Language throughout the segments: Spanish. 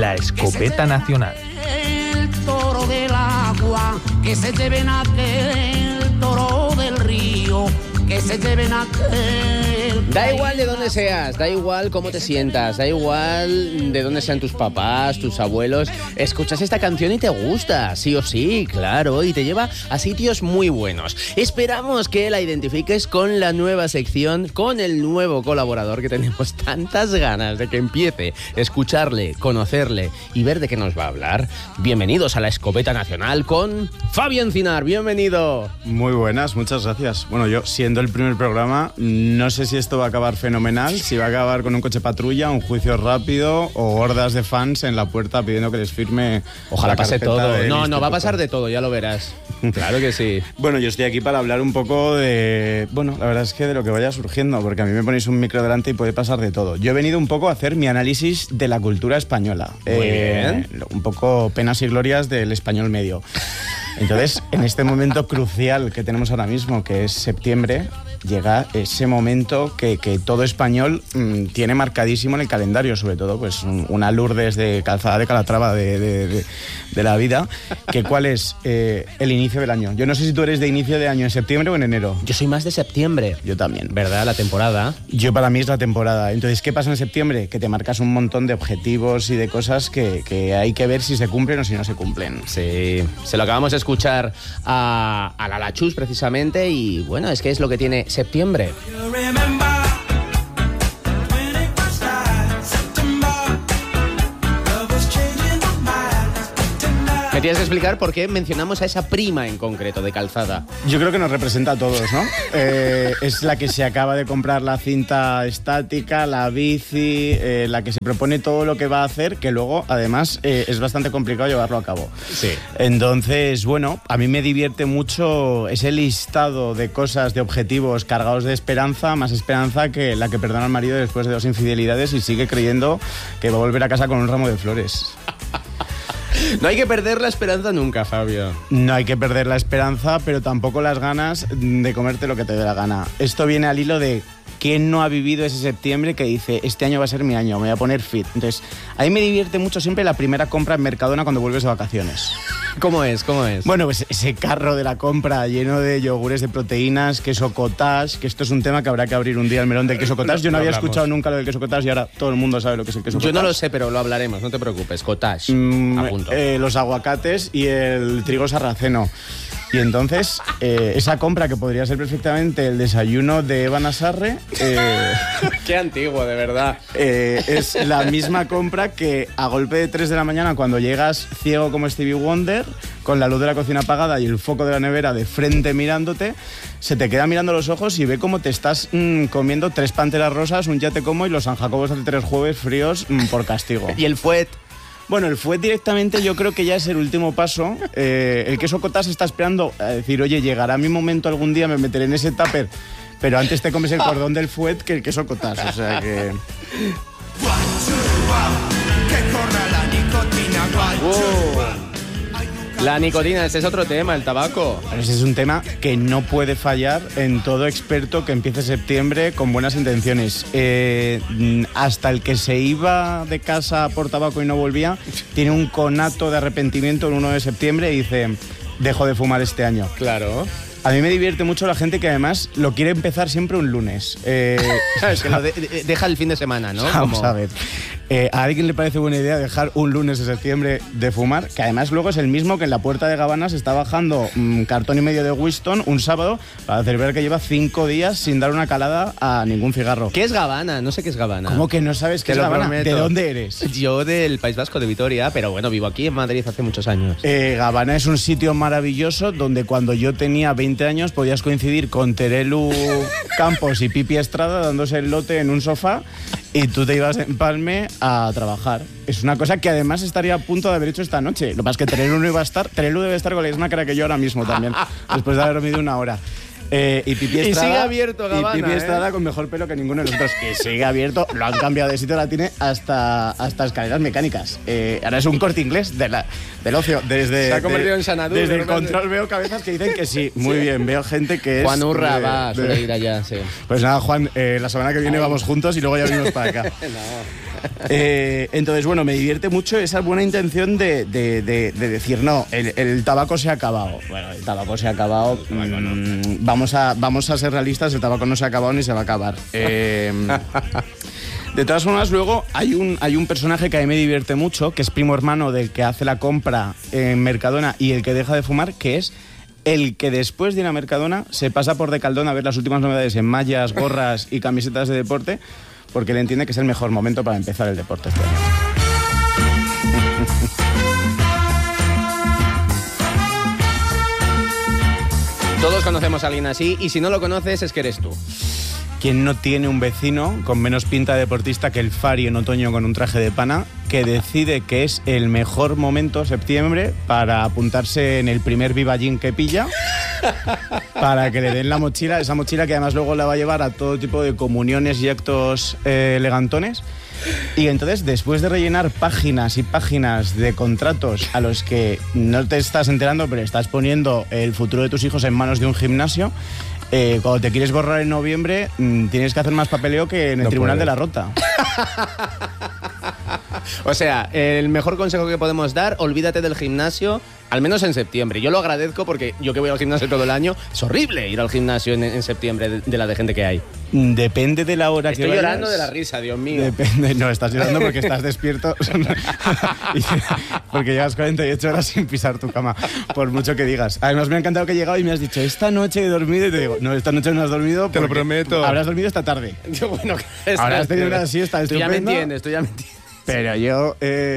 la escopeta nacional. El toro del agua, que se lleven aquel toro del río, que se lleven aquel... Da igual de dónde seas, da igual cómo te sientas, da igual de dónde sean tus papás, tus abuelos. Escuchas esta canción y te gusta, sí o sí, claro, y te lleva a sitios muy buenos. Esperamos que la identifiques con la nueva sección, con el nuevo colaborador que tenemos tantas ganas de que empiece a escucharle, conocerle y ver de qué nos va a hablar. Bienvenidos a la Escopeta Nacional con Fabio Encinar, bienvenido. Muy buenas, muchas gracias. Bueno, yo siendo el primer programa, no sé si esto va a acabar fenomenal, si va a acabar con un coche patrulla, un juicio rápido o hordas de fans en la puerta pidiendo que les firme. Ojalá pase todo. No, va a pasar de todo, ya lo verás. Claro que sí. Bueno, yo estoy aquí para hablar un poco de... Bueno, la verdad es que de lo que vaya surgiendo, porque a mí me ponéis un micro delante y puede pasar de todo. Yo he venido un poco a hacer mi análisis de la cultura española. Muy bien. Un poco penas y glorias del español medio. Entonces, en este momento crucial que tenemos ahora mismo, que es septiembre, llega ese momento que todo español tiene marcadísimo en el calendario, sobre todo pues una Lourdes de Calzada de Calatrava de la vida, que cuál es el inicio del año. Yo no sé si tú eres de inicio de año en septiembre o en enero. Yo soy más de septiembre. Yo también. ¿Verdad? La temporada. Yo para mí es la temporada. Entonces, ¿qué pasa en septiembre? Que te marcas un montón de objetivos y de cosas que hay que ver si se cumplen o si no se cumplen. Sí, se lo acabamos de escuchar a Lala Chus precisamente y bueno, es que es lo que tiene septiembre. Me tienes que explicar por qué mencionamos a esa prima en concreto de Calzada. Yo creo que nos representa a todos, ¿no? Es la que se acaba de comprar la cinta estática, la bici, la que se propone todo lo que va a hacer, que luego, además, es bastante complicado llevarlo a cabo. Sí. Entonces, bueno, a mí me divierte mucho ese listado de cosas, de objetivos cargados de esperanza, más esperanza que la que perdona al marido después de 2 infidelidades y sigue creyendo que va a volver a casa con un ramo de flores. No hay que perder la esperanza nunca, Fabio. No hay que perder la esperanza, pero tampoco las ganas de comerte lo que te dé la gana. Esto viene al hilo de quién no ha vivido ese septiembre que dice, este año va a ser mi año, me voy a poner fit. Entonces, a mí me divierte mucho siempre la primera compra en Mercadona cuando vuelves de vacaciones. ¿Cómo es? ¿Cómo es? Bueno, pues ese carro de la compra lleno de yogures de proteínas, queso cottage, que esto es un tema que habrá que abrir un día, el melón del queso cottage. Yo no había escuchado nunca lo del queso cottage y ahora todo el mundo sabe lo que es el queso cottage. Yo no lo sé, pero lo hablaremos, no te preocupes. Cottage, a punto. Los aguacates y el trigo sarraceno. Y entonces, esa compra que podría ser perfectamente el desayuno de Eva Nasarre... Qué antiguo, de verdad. Es la misma compra que a golpe de 3 de la mañana, cuando llegas ciego como Stevie Wonder, con la luz de la cocina apagada y el foco de la nevera de frente mirándote, se te queda mirando los ojos y ve cómo te estás comiendo 3 panteras rosas, un ya te como y los San Jacobos hace 3 jueves fríos por castigo. ¿Y el fuet? Bueno, el fuet directamente yo creo que ya es el último paso. El queso cottage está esperando a decir, oye, llegará mi momento algún día, me meteré en ese tupper, pero antes te comes el cordón del fuet que el queso cottage, o sea que... La nicotina, ese es otro tema, el tabaco. Ese es un tema que no puede fallar en todo experto que empiece septiembre con buenas intenciones. Hasta el que se iba de casa por tabaco y no volvía, tiene un conato de arrepentimiento el 1 de septiembre y dice, dejo de fumar este año. Claro. A mí me divierte mucho la gente que además lo quiere empezar siempre un lunes. Es que lo deja el fin de semana, ¿no? Vamos a ver. ¿A alguien le parece buena idea dejar un lunes de septiembre de fumar? Que además luego es el mismo que en la puerta de Gabbana se está bajando cartón y medio de Winston un sábado para celebrar que lleva 5 días sin dar una calada a ningún cigarro. ¿Qué es Gabbana? No sé qué es Gabbana. ¿Cómo que no sabes qué es Gabbana? ¿De dónde eres? Yo del País Vasco, de Vitoria, pero bueno, vivo aquí en Madrid hace muchos años. Gabbana es un sitio maravilloso donde cuando yo tenía 20 años podías coincidir con Terelu Campos y Pipi Estrada dándose el lote en un sofá y tú te ibas en Palme a trabajar. Es una cosa que además estaría a punto de haber hecho esta noche. Lo que pasa es que Terelu no iba a estar. Terelu debe estar con la misma cara que yo ahora mismo también, después de haber dormido 1 hora. Y Pipi Estrada, y sigue abierto Gabbana, y Pipi Estrada con mejor pelo que ninguno de nosotros. Que sigue abierto, lo han cambiado de sitio, la tiene hasta escaleras mecánicas. Ahora es un Corte Inglés del ocio. Se ha convertido en Sanadú. Desde el control veo cabezas que dicen que sí. Muy bien, veo gente que es... Juan Urra suele ir allá, sí. Pues nada, Juan, la semana que viene vamos juntos y luego ya venimos para acá. No. Entonces, bueno, me divierte mucho esa buena intención de decir, no, el tabaco se ha acabado. Bueno, el tabaco se ha acabado. Vamos a ser realistas, el tabaco no se ha acabado ni se va a acabar. De todas formas, luego hay un personaje que a mí me divierte mucho, que es primo hermano del que hace la compra en Mercadona y el que deja de fumar, que es el que después de ir a Mercadona se pasa por Decathlon a ver las últimas novedades en mallas, gorras y camisetas de deporte, porque él entiende que es el mejor momento para empezar el deporte este año. Todos conocemos a alguien así, y si no lo conoces es que eres tú. ¿Quién no tiene un vecino con menos pinta de deportista que el Fari en otoño con un traje de pana, que decide que es el mejor momento, septiembre, para apuntarse en el primer Viva Gym que pilla, para que le den la mochila, esa mochila que además luego la va a llevar a todo tipo de comuniones y actos elegantones? Y entonces, después de rellenar páginas y páginas de contratos a los que no te estás enterando, pero estás poniendo el futuro de tus hijos en manos de un gimnasio, cuando te quieres borrar en noviembre, tienes que hacer más papeleo que en el Tribunal de la Rota. O sea, el mejor consejo que podemos dar, olvídate del gimnasio, al menos en septiembre. Yo lo agradezco porque yo que voy al gimnasio todo el año, es horrible ir al gimnasio en septiembre de la de gente que hay. Depende de la hora que vayas. Estoy llorando de la risa, Dios mío. Depende, no, estás llorando porque estás despierto. Porque llevas 48 horas sin pisar tu cama, por mucho que digas. Además, me ha encantado que he llegado y me has dicho, esta noche he dormido, y te digo, no, esta noche no has dormido. Te lo prometo. Habrás dormido esta tarde. Bueno, habrás tenido una siesta estupenda. Tú ya me entiendes. Pero yo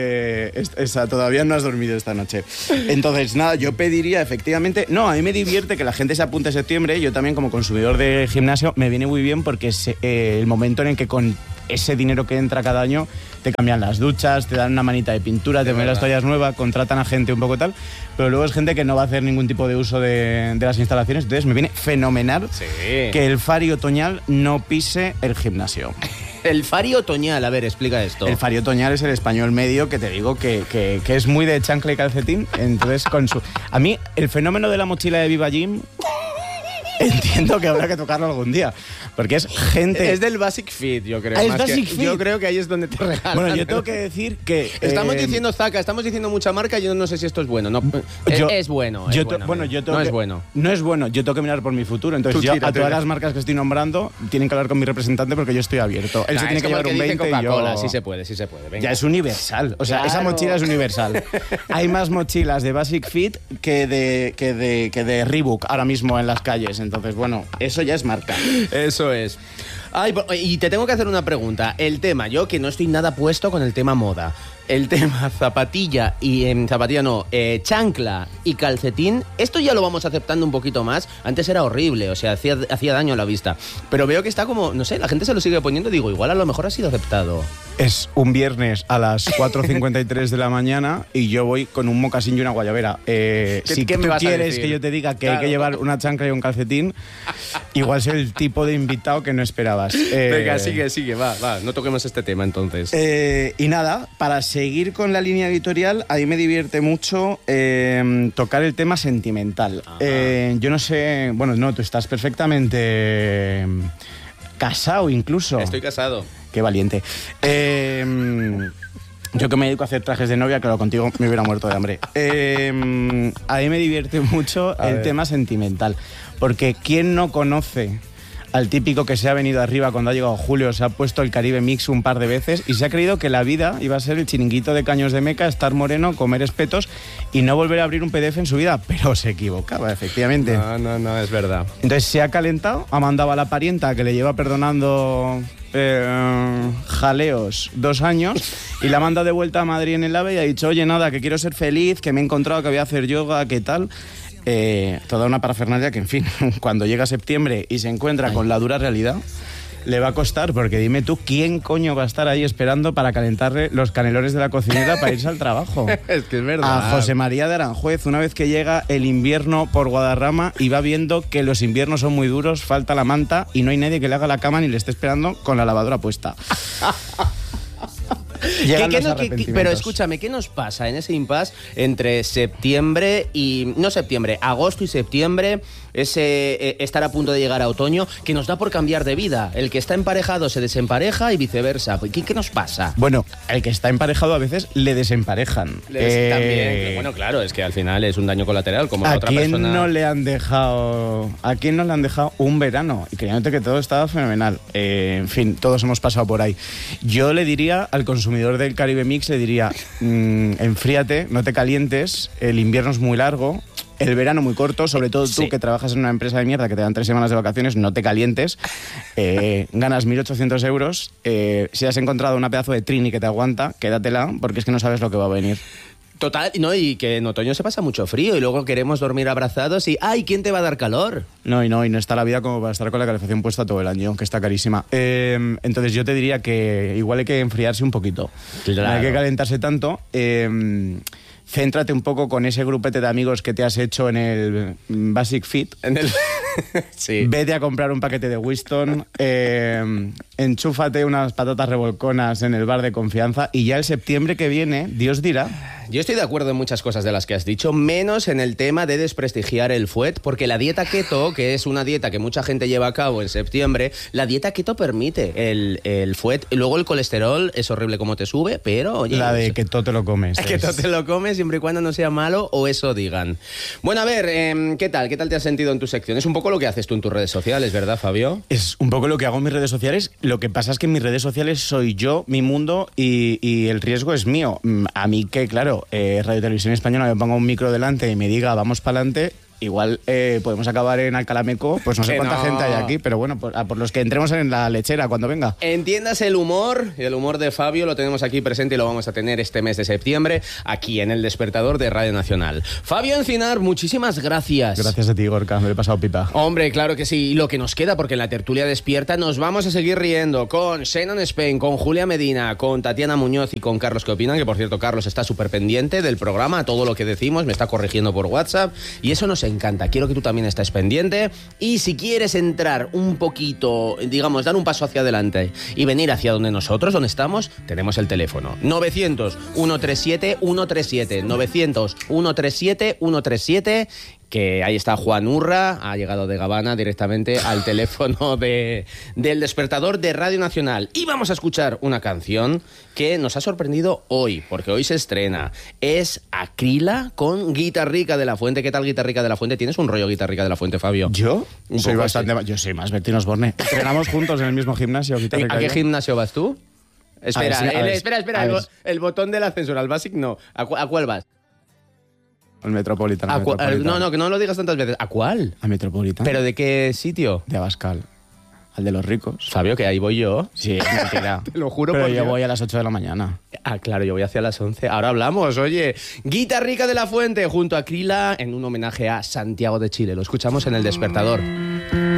todavía no has dormido esta noche. Entonces, nada, yo pediría efectivamente... No, a mí me divierte que la gente se apunte en septiembre. Yo también, como consumidor de gimnasio, me viene muy bien porque es el momento en el que con ese dinero que entra cada año te cambian las duchas, te dan una manita de pintura, te ponen las toallas nuevas, contratan a gente un poco tal, pero luego es gente que no va a hacer ningún tipo de uso de las instalaciones. Entonces me viene fenomenal que el Fari otoñal no pise el gimnasio. El Fari otoñal, a ver, explica esto. El Fari otoñal es el español medio, que te digo que es muy de chancla y calcetín. Entonces, a mí, el fenómeno de la mochila de Viva Gym, entiendo que habrá que tocarlo algún día. Porque es gente... Es del Basic Fit, yo creo. ¿Es Basic Fit? Yo creo que ahí es donde te regalan. Bueno, yo tengo que decir que... Estamos diciendo Zaca, estamos diciendo mucha marca, yo no sé si esto es bueno. No, es bueno. No es bueno. No es bueno, yo tengo que mirar por mi futuro. Entonces yo a todas las marcas que estoy nombrando tienen que hablar con mi representante porque yo estoy abierto. Él se tiene que llevar un 20 y yo... Sí se puede. Venga. Ya es universal. O sea, claro. Esa mochila es universal. Hay más mochilas de Basic Fit que de Reebok ahora mismo en las calles. Entonces, bueno, eso ya es marca. Eso es. Ay, y te tengo que hacer una pregunta. El tema, yo que no estoy nada puesto con el tema moda. El tema zapatilla y... chancla y calcetín, esto ya lo vamos aceptando un poquito más. Antes era horrible, o sea, hacía daño a la vista. Pero veo que está como, no sé, la gente se lo sigue poniendo. Digo, igual a lo mejor ha sido aceptado. Es un viernes a las 4:53 de la mañana y yo voy con un mocasín y una guayabera. Si tú quieres que yo te diga que hay que llevar una chancla y un calcetín, igual soy el tipo de invitado que no esperabas. Venga, sigue, va, no toquemos este tema entonces. Y nada, para seguir con la línea editorial, a mí me divierte mucho tocar el tema sentimental. Yo no sé, bueno, no, tú estás perfectamente casado incluso. Estoy casado. Qué valiente. Yo que me dedico a hacer trajes de novia, claro, contigo me hubiera muerto de hambre. A mí me divierte mucho el tema sentimental, porque ¿quién no conoce al típico que se ha venido arriba cuando ha llegado julio, se ha puesto el Caribe Mix un par de veces y se ha creído que la vida iba a ser el chiringuito de Caños de Meca, estar moreno, comer espetos y no volver a abrir un PDF en su vida? Pero se equivocaba, efectivamente. No, es verdad. Entonces se ha calentado, ha mandado a la parienta que le lleva perdonando jaleos 2 años y la manda de vuelta a Madrid en el AVE y ha dicho, oye, nada, que quiero ser feliz, que me he encontrado, que voy a hacer yoga, ¿qué tal? Toda una parafernalia que, en fin, cuando llega septiembre y se encuentra con la dura realidad, le va a costar, porque dime tú, ¿quién coño va a estar ahí esperando para calentarle los canelones de la cocinera para irse al trabajo? Es que es verdad. A José María de Aranjuez, una vez que llega el invierno por Guadarrama y va viendo que los inviernos son muy duros, falta la manta y no hay nadie que le haga la cama ni le esté esperando con la lavadora puesta. Pero escúchame, ¿qué nos pasa en ese impasse entre septiembre y... No septiembre, agosto y septiembre? estar a punto de llegar a otoño, que nos da por cambiar de vida. El que está emparejado se desempareja y viceversa. ¿Qué nos pasa? Bueno, el que está emparejado a veces le desemparejan. También, bueno, claro, es que al final es un daño colateral, como la otra persona. ¿A quién no le han dejado un verano? Y créanme que todo estaba fenomenal. En fin, todos hemos pasado por ahí. Yo le diría al consumidor del Caribe Mix, le diría, enfríate, no te calientes, el invierno es muy largo, el verano muy corto, sobre todo tú que trabajas en una empresa de mierda que te dan 3 semanas de vacaciones, no te calientes, ganas 1.800 euros, si has encontrado una pedazo de trini que te aguanta, quédatela, porque es que no sabes lo que va a venir. Total, no, y que en otoño se pasa mucho frío y luego queremos dormir abrazados y ¡ay! ¿Quién te va a dar calor? No está la vida como para estar con la calefacción puesta todo el año, que está carísima. Entonces yo te diría que igual hay que enfriarse un poquito. Claro. No hay que calentarse tanto. Céntrate un poco con ese grupete de amigos que te has hecho en el Basic Fit. Sí. Vete a comprar un paquete de Winston, enchúfate unas patatas revolconas en el bar de confianza y ya el septiembre que viene, Dios dirá. Yo estoy de acuerdo en muchas cosas de las que has dicho, menos en el tema de desprestigiar el fuet, porque la dieta keto, que es una dieta que mucha gente lleva a cabo en septiembre, la dieta keto permite el fuet. Y luego el colesterol es horrible como te sube, pero... Oye, la de que todo te lo comes. Que todo te lo comes siempre y cuando no sea malo, o eso digan. Bueno, a ver, ¿qué tal? ¿Qué tal te has sentido en tu sección? Es un poco lo que haces tú en tus redes sociales, ¿verdad, Fabio? Es un poco lo que hago en mis redes sociales. Lo que pasa es que en mis redes sociales soy yo, mi mundo, y el riesgo es mío. A mí que, claro, Radio Televisión Española me ponga un micro delante y me diga vamos para adelante, igual podemos acabar en Alcalameco, pues no sé cuánta gente hay aquí, pero bueno, por los que entremos en la lechera cuando venga. Entiendas el humor, y el humor de Fabio lo tenemos aquí presente y lo vamos a tener este mes de septiembre, aquí en El Despertador de Radio Nacional. Fabio Encinar, muchísimas gracias. Gracias a ti, Gorka, me lo he pasado pipa. Hombre, claro que sí, y lo que nos queda, porque en la tertulia despierta nos vamos a seguir riendo con Shannon Spain, con Julia Medina, con Tatiana Muñoz y con Carlos que opinan, que por cierto Carlos está súper pendiente del programa, todo lo que decimos, me está corrigiendo por WhatsApp, y eso nos encanta. Quiero que tú también estés pendiente y si quieres entrar un poquito, digamos, dar un paso hacia adelante y venir hacia donde nosotros, donde estamos, tenemos el teléfono 900-137-137 900-137-137, que ahí está Juan Urra, ha llegado de Gabana directamente al teléfono del Despertador de Radio Nacional. Y vamos a escuchar una canción que nos ha sorprendido hoy, porque hoy se estrena. Es Acrila con Guitarrica de la Fuente. ¿Qué tal Guitarrica de la Fuente? ¿Tienes un rollo Guitarrica de la Fuente, Fabio? ¿Yo? Soy bastante... Yo soy más Bertín Osborne. Entrenamos juntos en el mismo gimnasio. ¿A qué gimnasio vas tú? Espera, espera. El botón del ascensor, al Basic no. ¿A cuál vas? Al Metropolitano. No, que no lo digas tantas veces. ¿A cuál? Al Metropolitano. ¿Pero de qué sitio? De Abascal. Al de los ricos. Fabio, que ahí voy yo. Sí, es mentira. Te lo juro. Pero por yo Dios. voy a las 8 de la mañana. Ah, claro, yo voy hacia las 11. Ahora hablamos, oye. Guitarrica de la Fuente junto a Acrila en un homenaje a Santiago de Chile. Lo escuchamos en El Despertador.